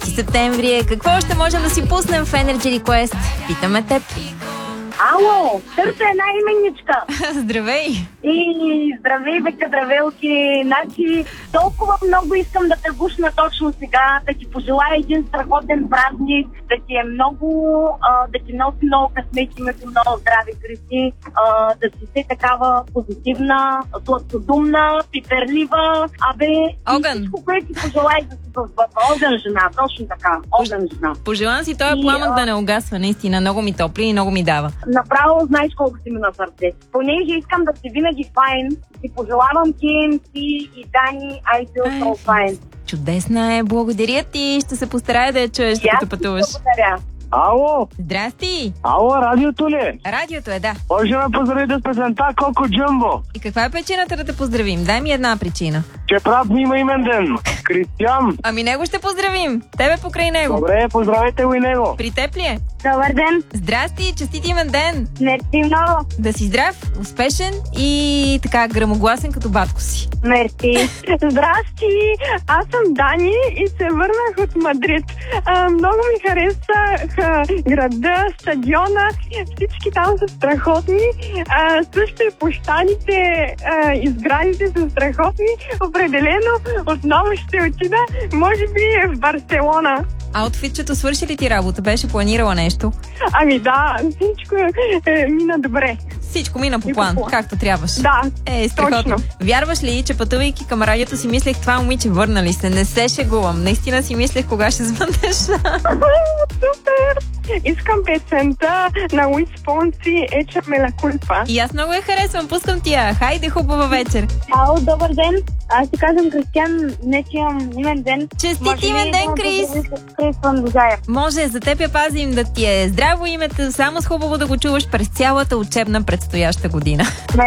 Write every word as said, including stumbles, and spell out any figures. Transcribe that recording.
девети септември е. Какво още можем да си пуснем в Energy Request? Питаме теб. Ало, търся една именичка. Здравей! И здравей, бе, кадравелки. Значи, толкова много искам да те гушна точно сега, да ти пожелая един страхотен празник, да ти е много, а, да ти носи много късмет, името много здрави грехи, да си се такава позитивна, сладкодумна, пиперлива, абе, огън. Всичко, което ти пожелай да си в огън жена, точно така, огън жена. Пожелавам си този пламък да не угасва, наистина, много ми топли и много ми дава. Направо знаеш колко си ми на сърце. Понеже искам да си винаги файн, си пожелавам Ким, ти и Дани, I feel so fine. Чудесна е, благодаря ти. Ще се постарая да я чуеш, като пътуваш. Благодаря. Ало! Здрасти! Ало, радиото ли е? Радиото е, да. Може да ме поздравите с песента Коко Джамбо. И каква е причината да те поздравим? Дай ми една причина. Че брат ми има имен ден. Кристиан. Ами него ще поздравим. Тебе покрай него. Добре, поздравете го и него. При теб ли е? Добър ден. Здрасти, честит имен ден. Мерси много. Да си здрав, успешен и така грамогласен като батко си. Мерси. Здрасти, аз съм Дани и се върнах от Мадрид. А, много ми харесаха града, стадиона, всички там са страхотни. А, също и площадите, а, изградите са страхотни. Определено отново ще отида, може би в Барселона. Аутфитчето свърши ли ти работа? Беше планирала нещо? Ами да, всичко е, мина добре. Всичко мина по план, както трябваше. Да, е, страхотно. точно. Вярваш ли, че пътувайки към радиото си мислех, това момиче върна ли се? Не се шегувам. Наистина си мислех кога ще звънеш. Супер! Искам песента на Луис Фонси Еча ме ла кулпа. И аз много я харесвам. Пускам ти я. Хайде, хубава вечер. Ало, добър ден. Аз ти казвам Кристиан, днес имам имен ден. Честит имен ден, Крис! Крис Вандозаев. Може, за теб я пазим да ти е здраво името, само с хубаво да го чуваш през цялата учебна предстояща година.